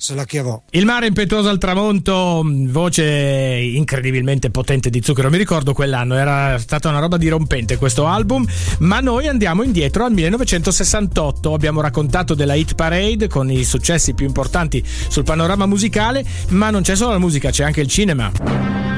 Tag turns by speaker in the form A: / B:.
A: se la chiavò.
B: Il mare impetuoso al tramonto, voce incredibilmente potente di Zucchero. Mi ricordo quell'anno, era stata una roba dirompente questo album. Ma noi andiamo indietro al 1968. Abbiamo raccontato della hit parade con i successi più importanti sul panorama musicale, ma non c'è solo la musica, c'è anche il cinema.